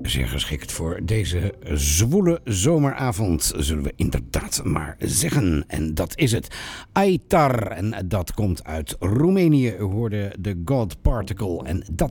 Zeer geschikt voor deze zwoele zomeravond, zullen we inderdaad maar zeggen. En dat is het. Aitar, en dat komt uit Roemenië. U hoorde de God Particle. En dat